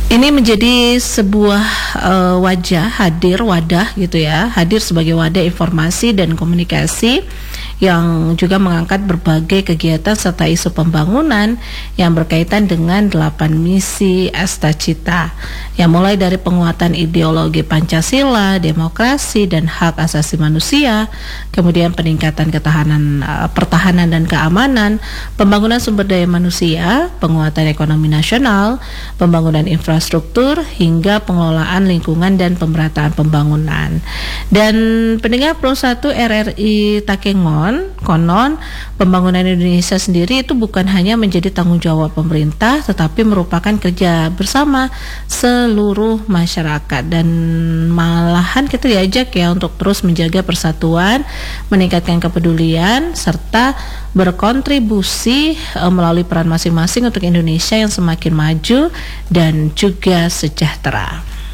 Ini menjadi sebuah wadah gitu ya, hadir sebagai wadah informasi dan komunikasi yang juga mengangkat berbagai kegiatan serta isu pembangunan yang berkaitan dengan 8 misi Astacita, yang mulai dari penguatan ideologi Pancasila, demokrasi dan hak asasi manusia, kemudian peningkatan pertahanan dan keamanan, pembangunan sumber daya manusia, penguatan ekonomi nasional, pembangunan infrastruktur, hingga pengelolaan lingkungan dan pemerataan pembangunan. Dan pendengar Pro 1 RRI Takengon, konon pembangunan Indonesia sendiri itu bukan hanya menjadi tanggung jawab pemerintah, tetapi merupakan kerja bersama seluruh masyarakat, dan malahan kita diajak ya untuk terus menjaga persatuan, meningkatkan kepedulian, serta berkontribusi melalui peran masing-masing untuk Indonesia yang semakin maju dan juga sejahtera.